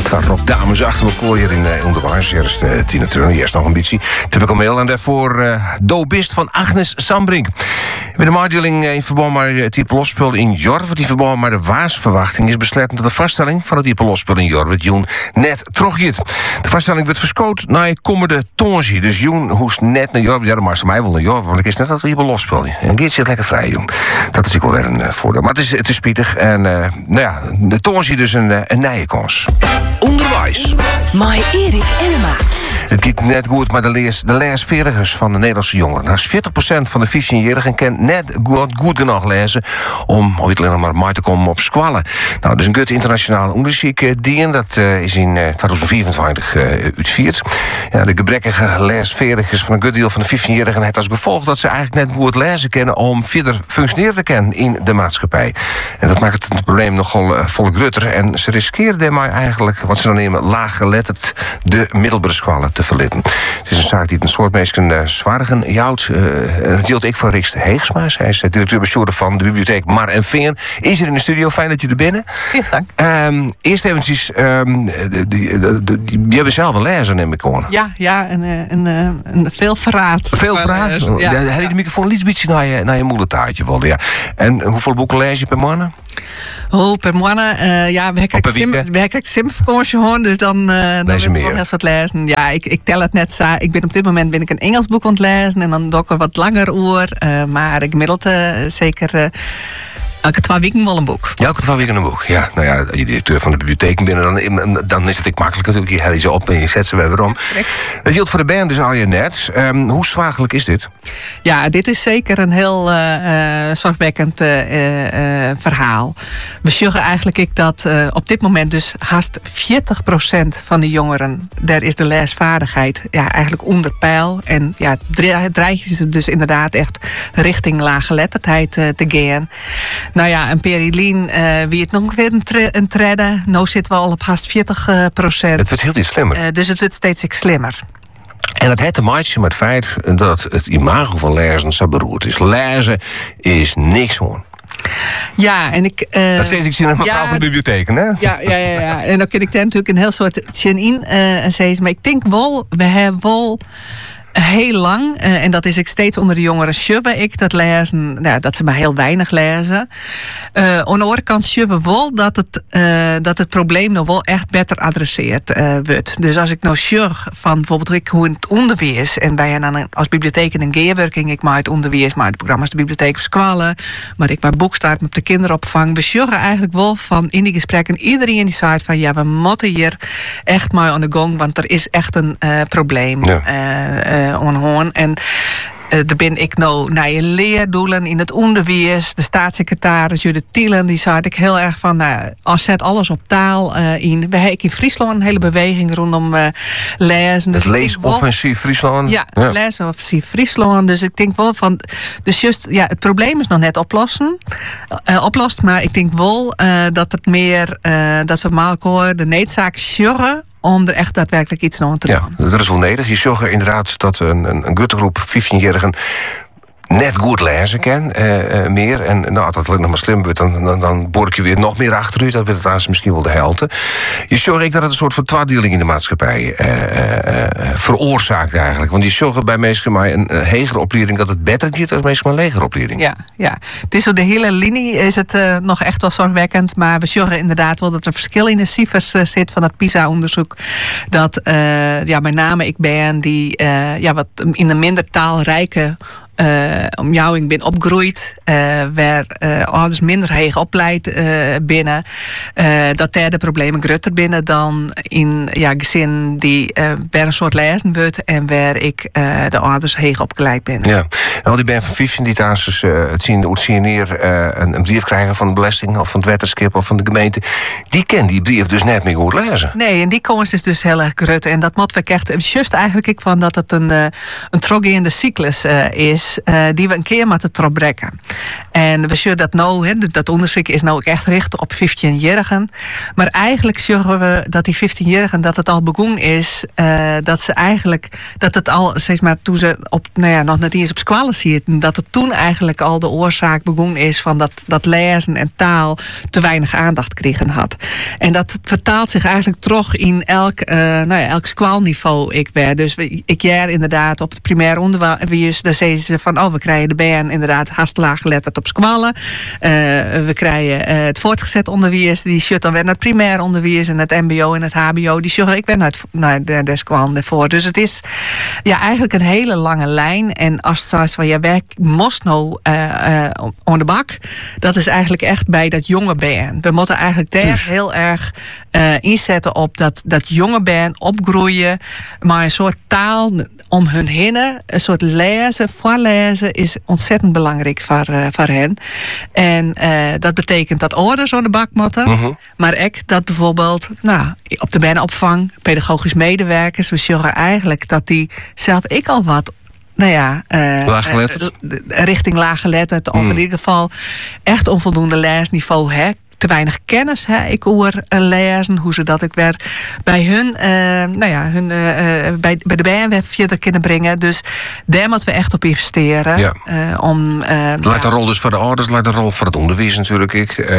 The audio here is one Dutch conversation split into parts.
Twee rockdames achter elkaar hier in Onderwijs. Eerst Tina Turner, eerst nog ambitie. Typical Mail en daarvoor Dobist van Agnes Sambrink. Met de maatdeling in verband met het Ieperlosspul in Jorwert. Die verband met de waarsverwachting is besloten dat de vaststelling van het Ieperlosspul in Jorwert Joen net teruggaat. De vaststelling werd verskoot naar komende tonsie. Dus Joen hoest net naar Jorwert. Ja, dat mag mij wel naar Jorwert, want ik is net dat het Ieperlosspul. En gaat zich lekker vrij, Joen. Dat is ook wel weer een voordeel. Maar het is spietig. En de tonsie dus een nieuwe kans. Onderwijs. Mai Erik Enema. Het gaat net goed met de leesvaardigers van de Nederlandse jongeren. Naast 40% van de 15-jarigen kan net goed genoeg lezen om ooit alleen maar mee te komen op squallen. Nou, dus een goed internationaal onderzoek dat is in 2024 uitgevoerd. Ja, de gebrekkige leesvaardigers van een goed deel van de 15-jarigen heeft als gevolg dat ze eigenlijk net goed lezen kennen om verder functioneren te kunnen in de maatschappij. En dat maakt het probleem nogal volgrutter. En ze riskeren daarmee eigenlijk, wat ze dan nemen, laaggeletterd de middelbare squallen te verlitten. Het is een zaak die een soort mensen zwaargen jouwt. Dat deelt ik van Riks Heegsmaas. Hij is directeur-bestuurder van de bibliotheek Mar en Veen. Is er in de studio, fijn dat je er bent. Ja, dank. Eerst eventjes, je hebt zelf een lezer, neem ik aan. Ja, een veel verraad. Veel verraad? Ja. Heb je de microfoon iets beetje naar je moedertaartje wilde, ja. En hoeveel boeken lees je per maand? Per maand, we hebben simvakantie gewoon, dus dan wil ik nog eens wat lezen. Ja, ik tel het net zo. Op dit moment ben ik een Engels boek aan het lezen en dan doe ik er wat langer oor. Maar ik gemiddeld zeker elke 2 weken wel een boek. Ja, elke 2 weken een boek. Ja, nou ja, je directeur van de bibliotheek binnen, dan is het ik makkelijk natuurlijk. Je hel ze op en je zet ze weer om. Dat geldt voor de band dus al je net. Hoe zwaarlijk is dit? Ja, dit is zeker een heel zorgwekkend verhaal. We zeggen eigenlijk dat op dit moment dus haast 40% van de jongeren, daar is de leesvaardigheid eigenlijk onder peil. En dreigen ze dus inderdaad echt richting laaggeletterdheid te gaan. Nou ja, een Perilien, wie het nog weer een treden. Nou zitten we al op haast 40%. Het wordt heel iets slimmer. Dus het wordt steeds slimmer. En het heeft te maken met het feit dat het imago van lezen zo beroerd is. Lezen is niks hoor. Ja, en ik... dat zeg ik naar mevrouw van de bibliotheek, hè? Ja. En dan ken ik daar natuurlijk een heel soort in zeggen. Maar ik denk wel, we hebben wel heel lang, en dat is ik steeds onder de jongeren sjubben ik dat lezen, dat ze maar heel weinig lezen. Aan de andere kant sjubben wel dat het probleem nog wel echt beter adresseerd wordt. Dus als ik nou sjug van bijvoorbeeld hoe het onderwijs, en wij hebben dan als bibliotheek een geerwerking, ik maak het onderwijs, maar het programma's de bibliotheek op squallen, maar ik maak boekstaart op de kinderopvang. We sjuggen eigenlijk wel van in die gesprekken iedereen die zei van we moeten hier echt maar aan de gang, want er is echt een probleem. Onhoorn. En daar ben ik nou naar je leerdoelen in het onderwijs. De staatssecretaris Judith Thielen, die zei ik heel erg van, als zet alles op taal in. We hebben in Friesland een hele beweging rondom lezen. Het leesoffensief Friesland. Ja, leesoffensief Friesland. Dus ik denk wel van, dus juist, het probleem is nog net oplost, maar ik denk wel dat het meer, dat we elkaar de noodzaak sjurren om er echt daadwerkelijk iets aan te doen. Ja, dat is wel nodig. Je zorgt inderdaad dat een groep 15-jarigen net goed lezen kan, meer. En als dat nog maar slim wordt, dan boor ik je weer nog meer achteruit. Dan wordt het aan misschien wel de helte. Je zorgt ik dat het een soort van twaardeling in de maatschappij veroorzaakt eigenlijk. Want je zorgt bij mensen maar een hegere opleiding dat het beter gaat dan mensen maar een legere opleiding. Ja. Het is op de hele linie is het nog echt wel zorgwekkend. Maar we zorgen inderdaad wel dat er verschil in de cijfers zit van het PISA-onderzoek. Dat met name ik ben die wat in een minder taalrijke ik ben opgegroeid, waar ouders minder heeg opleid binnen, dat daar de problemen groter binnen dan in gezin die bij een soort lezen wordt en waar ik de ouders heeg opgeleid ben. Ja, en al die ben van 15 die thuis het zien neer een brief krijgen van de belasting of van het wetterskip of van de gemeente, die kennen die brief dus net meer goed lezen. Nee, en die kans is dus heel erg groot en dat moet we echt just eigenlijk ik van dat het een teruggaande cyclus is. Die we een keer moeten terugbrengen. En we zullen dat nou, dat onderzoek is nou ook echt gericht op 15-jarigen. Maar eigenlijk zeggen we dat die 15-jarigen, dat het al begonnen is, dat het al, zeg maar, toen ze nog net eens op school scholen ziet. Dat het toen eigenlijk al de oorzaak begonnen is van dat lezen en taal te weinig aandacht kregen had. En dat vertaalt zich eigenlijk terug in elk schoolniveau ik ben. Dus ik jaar inderdaad op het primair onderwijs, daar zeiden ze van, we krijgen de BN inderdaad hartstikke geletterd op scholen. We krijgen het voortgezet onderwijs, die shut dan weer naar het primair onderwijs en het mbo en het hbo, die shut ik ben naar de school daarvoor. Dus het is eigenlijk een hele lange lijn. En als het zoals van je werk moest nou aan de bak, dat is eigenlijk echt bij dat jonge BN. We moeten eigenlijk daar heel erg inzetten op dat jonge BN opgroeien, maar een soort taal om hun heen, een soort lezen, voorlezen is ontzettend belangrijk voor hen. En dat betekent dat ouders aan de bak moeten, maar ook dat bijvoorbeeld op de BN-opvang, pedagogisch medewerkers, we zorgen eigenlijk dat die zelf al wat richting laaggeletterd of in ieder geval echt onvoldoende leesniveau te weinig kennis ik over lezen, hoe ze dat ik weer bij hun, bij de BN verder kunnen brengen. Dus daar moeten we echt op investeren. Ja. Laat de rol dus voor de ouders, laat de rol voor het onderwijs natuurlijk.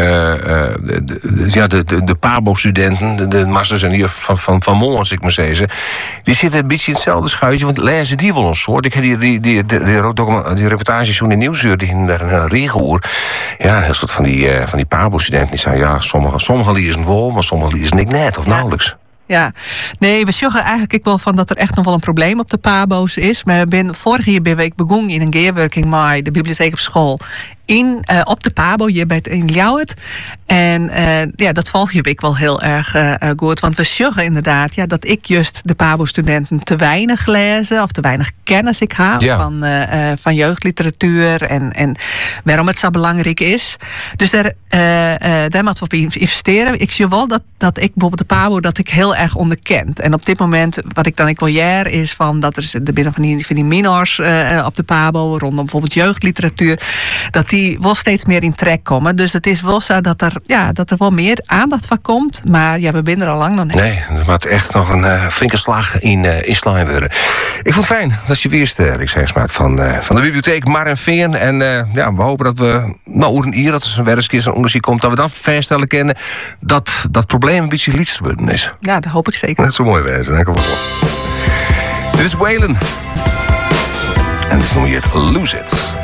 De PABO-studenten, de masters en juf van Mol, als ik maar zeggen, die zitten een beetje in hetzelfde schuitje, want lezen die wel een soort. Ik heb die reportages toen in Nieuwsuur, die in een regenhoer. Ja, een heel soort van die PABO-studenten. Die zei, sommige lezen wel, maar sommige lezen ik net of nauwelijks. Ja, nee, we zeggen eigenlijk wel van dat er echt nog wel een probleem op de PABO's is. Maar vorig jaar ben ik begonnen in een gearworking met de bibliotheek op school. Op de PABO, hier bij het in Ljouwert. En dat volg je ik wel heel erg goed. Want we zeggen inderdaad dat ik juist de PABO-studenten te weinig lezen of te weinig kennis ik heb van jeugdliteratuur en waarom het zo belangrijk is. Dus daar moeten we op investeren. Ik zie wel dat ik bijvoorbeeld de PABO dat ik heel erg onderkend. En op dit moment, wat ik dan ik wil jaren is van dat er binnen van die minors op de PABO rondom bijvoorbeeld jeugdliteratuur, dat die wel steeds meer in trek komen. Dus het is wel zo dat er wel meer aandacht van komt. Maar we zijn er al lang nog niet. Nee, er moet echt nog een flinke slag in slaan worden. Ik vond het fijn dat je weer Rick Segsmaat van de bibliotheek Mar en Veen. En we hopen dat we, hier dat er zo'n werkskist en onderzoek komt, dat we dan vaststellen kennen dat probleem een beetje liefst worden is. Ja, dat hoop ik zeker. Dat is zo mooi wezen, dank je wel. Dit is Waylon. En dit noem je het Lose It.